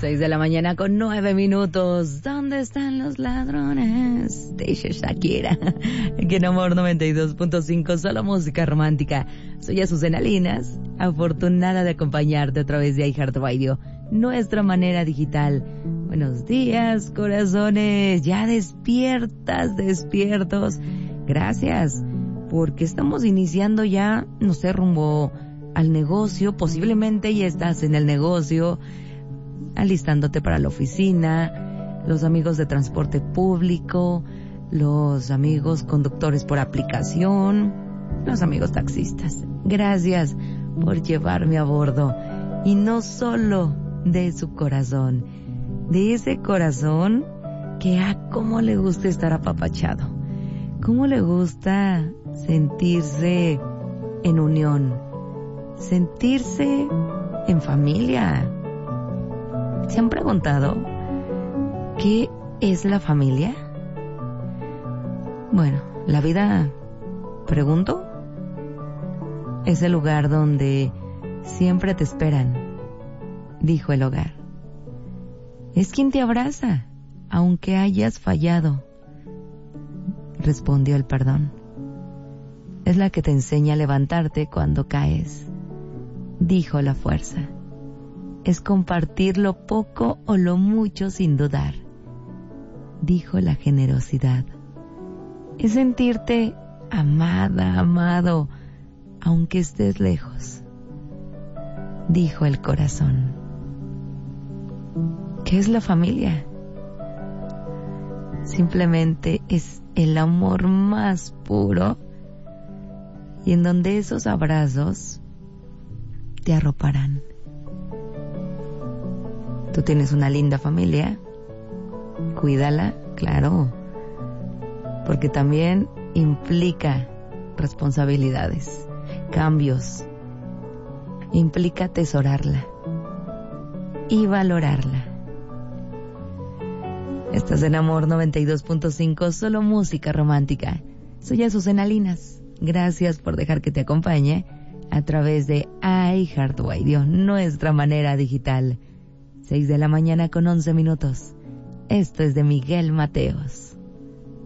6:09 a.m. ¿Dónde están los ladrones? Dice Shakira. Aquí en Amor 92.5, solo música romántica. Soy Azucena Linas, afortunada de acompañarte a través de iHeartRadio, nuestra manera digital. Buenos días, corazones. Ya despiertos. Gracias, porque estamos iniciando ya, no sé, rumbo al negocio. Posiblemente ya estás en el negocio, alistándote para la oficina, los amigos de transporte público, los amigos conductores por aplicación, los amigos taxistas. Gracias por llevarme a bordo, y no solo de su corazón, de ese corazón que cómo le gusta estar apapachado, cómo le gusta sentirse en unión, sentirse en familia. ¿Se han preguntado qué es la familia? Bueno, la vida, pregunto, es el lugar donde siempre te esperan, dijo el hogar. Es quien te abraza, aunque hayas fallado, respondió el perdón. Es la que te enseña a levantarte cuando caes, dijo la fuerza. Es compartir lo poco o lo mucho sin dudar, dijo la generosidad. Es sentirte amada, amado, aunque estés lejos, dijo el corazón. ¿Qué es la familia? Simplemente es el amor más puro, y en donde esos abrazos te arroparán. Tú tienes una linda familia, cuídala, claro, porque también implica responsabilidades, cambios, implica atesorarla y valorarla. Estás en Amor 92.5, solo música romántica. Soy Azucena Linas. Gracias por dejar que te acompañe a través de iHeartRadio, nuestra manera digital. 6:11 a.m. Esto es de Miguel Mateos.